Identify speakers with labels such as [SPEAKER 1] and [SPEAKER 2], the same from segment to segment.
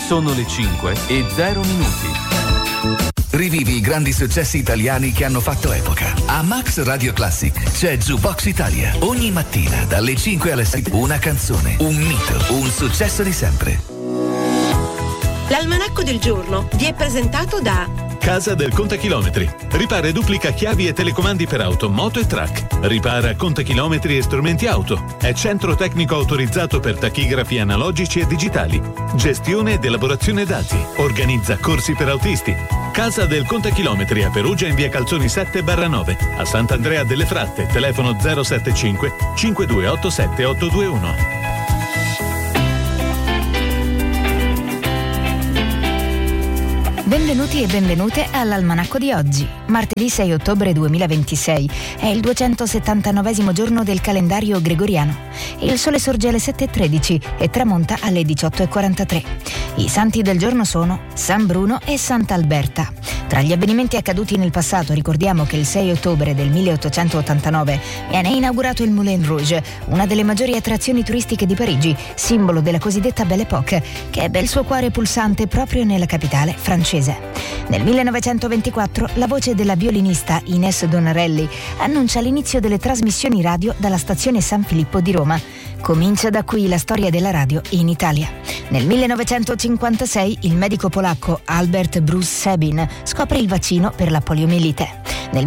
[SPEAKER 1] Sono le 5:0
[SPEAKER 2] Rivivi i grandi successi italiani che hanno fatto epoca. A Max Radio Classic c'è Jukebox Italia. Ogni mattina dalle 5 alle 6 una canzone, un mito, un successo di sempre.
[SPEAKER 3] L'almanacco del giorno vi è presentato da
[SPEAKER 4] Casa del Contachilometri. Ripara e duplica chiavi e telecomandi per auto, moto e track. Ripara contachilometri e strumenti auto. È centro tecnico autorizzato per tachigrafi analogici e digitali. Gestione ed elaborazione dati. Organizza corsi per autisti. Casa del Contachilometri a Perugia in via Calzoni 7/9. A Sant'Andrea delle Fratte, telefono 075 5287 821.
[SPEAKER 5] Benvenuti e benvenute all'Almanacco di oggi, martedì 6 ottobre 2026. È il 279esimo giorno del calendario gregoriano. Il sole sorge alle 7:13 e tramonta alle 18:43. I santi del giorno sono San Bruno e Sant'Alberta. Tra gli avvenimenti accaduti nel passato ricordiamo che il 6 ottobre del 1889 viene inaugurato il Moulin Rouge, una delle maggiori attrazioni turistiche di Parigi, simbolo della cosiddetta Belle Époque, che ebbe il suo cuore pulsante proprio nella capitale francese. Nel 1924 la voce della violinista Ines Donarelli annuncia l'inizio delle trasmissioni radio dalla stazione San Filippo di Roma. Comincia da qui la storia della radio in Italia. Nel 1956 il medico polacco Albert Bruce Sabin scopre il vaccino per la poliomielite. Nel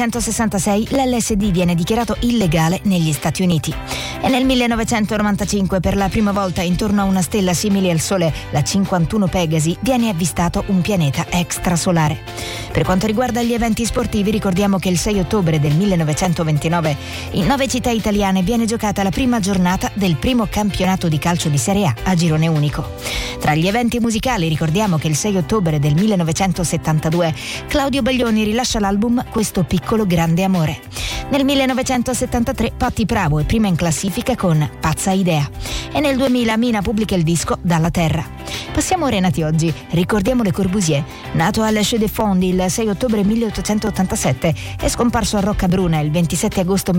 [SPEAKER 5] 1966 l'LSD viene dichiarato illegale negli Stati Uniti. E nel 1995 per la prima volta intorno a una stella simile al Sole, la 51 Pegasi, viene avvistato un pianeta extrasolare. Per quanto riguarda gli eventi sportivi ricordiamo che il 6 ottobre del 1929 in 9 città italiane viene giocata la prima giornata del primo campionato di calcio di Serie A girone unico. Tra gli eventi musicali ricordiamo che il 6 ottobre del 1972 Claudio Baglioni rilascia l'album Questo piccolo grande amore. Nel 1973 Patti Bravo è prima in classifica con Pazza idea e nel 2000 Mina pubblica il disco Dalla Terra. Passiamo ora ai nati oggi. Ricordiamo Le Corbusier, nato a Les de Fondi il 6 ottobre 1887 e scomparso a Roccabruna il 27 agosto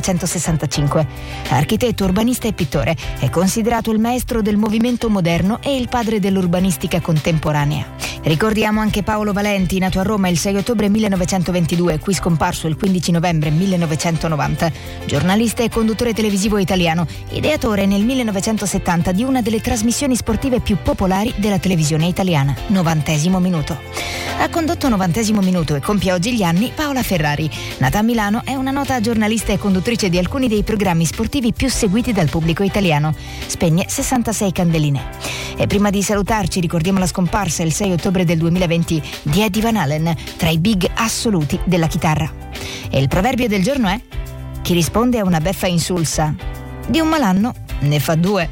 [SPEAKER 5] 1965. Architetto, urbanista e pittore, è considerato il maestro del movimento moderno e il padre dell'urbanistica contemporanea. Ricordiamo anche Paolo Valenti, nato a Roma il 6 ottobre 1922, qui scomparso il 15 novembre 1990. Giornalista e conduttore televisivo italiano, ideatore nel 1970 di una delle trasmissioni sportive più popolari della televisione italiana, 90° minuto. Ha condotto 90° minuto e compie oggi gli anni Paola Ferrari. Nata a Milano, è una nota giornalista e conduttrice di alcuni dei programmi sportivi più seguiti dal pubblico italiano. Spegne 66 candeline. E prima di salutarci ricordiamo la scomparsa il 6 ottobre del 2020 di Eddie Van Halen, tra i big assoluti della chitarra. E il proverbio del giorno è: chi risponde a una beffa insulsa di un malanno ne fa due.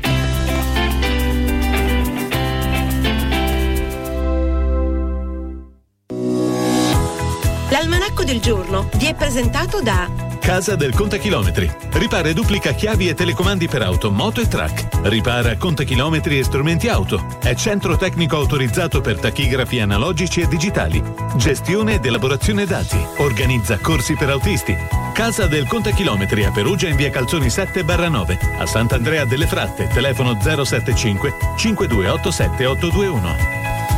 [SPEAKER 3] L'almanacco del giorno vi è presentato da
[SPEAKER 4] Casa del Contachilometri. Ripara e duplica chiavi e telecomandi per auto, moto e track. Ripara contachilometri e strumenti auto. È centro tecnico autorizzato per tachigrafi analogici e digitali. Gestione ed elaborazione dati. Organizza corsi per autisti. Casa del Contachilometri a Perugia in via Calzoni 7/9. A Sant'Andrea delle Fratte, telefono 075 5287 821.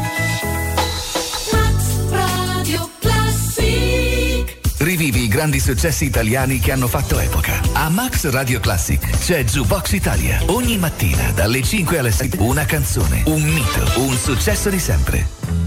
[SPEAKER 2] Rivivi i grandi successi italiani che hanno fatto epoca. A Max Radio Classic c'è Jukebox Italia. Ogni mattina dalle 5 alle 6 una canzone, un mito, un successo di sempre.